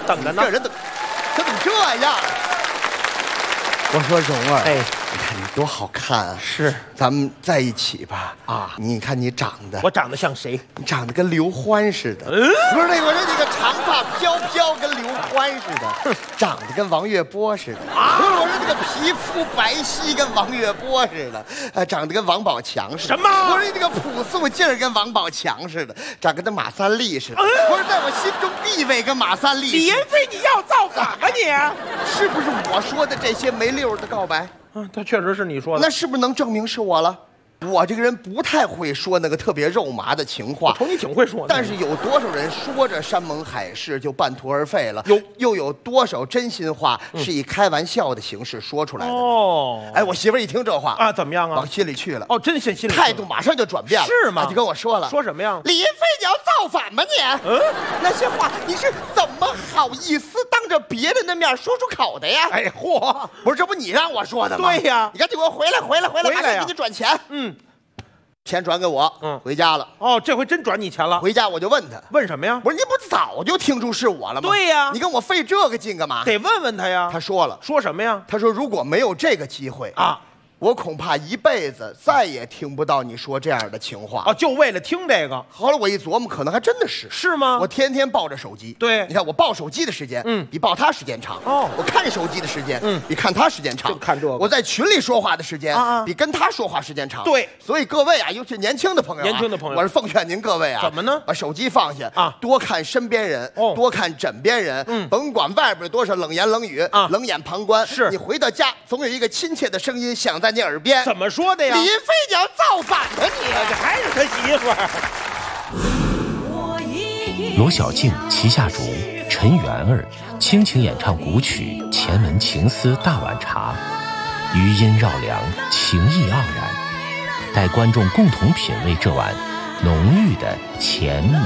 等着呢。 这人怎么这样？我说蓉儿， 哎， 你看你多好看啊！ 是， 咱们在一起吧。 啊， 你看你长得， 我长得像谁？ 你长得跟刘欢似的。不是那个，我说那个长发飘飘，跟刘欢似的，长得跟王月波似的。不是，我说那个皮肤白皙，跟王月波似的，长得跟王宝强似的。 什么？ 我说那个朴素劲儿跟王宝强似的，长得跟马三立似的。我说在我心中地位跟马三立。 李云飞，你要造反吧你？ 是不是我说的这些没溜的告白？ 他确实是你说的。 那是不是能证明是我了？我这个人不太会说那个特别肉麻的情话， 瞅你挺会说的。 但是有多少人说着山盟海誓就半途而废了？又有多少真心话是以开玩笑的形式说出来的？ 哦， 哎，我媳妇儿一听这话啊，怎么样啊？ 往心里去了。 哦，真信心里态度马上就转变了。 是吗？ 就跟我说了， 说什么呀？ 李云飞，你要造反吗你？那些话你是怎么好意思当着别人的面说出口的呀？ 哎嚯， 不是，这不你让我说的吗？ 对呀， 你赶紧给我回来，马上给你转钱。钱转给我，回家了。 哦，这回真转你钱了。 回家我就问他， 问什么呀？ 不是你不早就听出是我了吗？ 对呀， 你跟我费这个劲干嘛？ 得问问他呀。 他说了， 说什么呀？ 他说如果没有这个机会啊， 我恐怕一辈子再也听不到你说这样的情话。 哦，就为了听这个。 后来我一琢磨，可能还真的是。 是吗？ 我天天抱着手机。 对， 你看我抱手机的时间，比抱他时间长。 哦， 我看手机的时间，比看他时间长。 就看这个。 我在群里说话的时间，比跟他说话时间长。 对， 所以各位啊，尤其年轻的朋友，我是奉劝您各位啊， 怎么呢？ 把手机放下啊， 多看身边人，多看枕边人，甭管外边多少冷言冷语啊，冷眼旁观。 是你回到家，总有一个亲切的声音响在你耳边。 怎么说的呀？ 李云飞，你要造反吧你？ 这还是他媳妇儿。 罗小静、齐夏竹、陈圆儿倾情演唱古曲《前门情思大碗茶》，余音绕梁，情意盎然，带观众共同品味这碗浓郁的前门。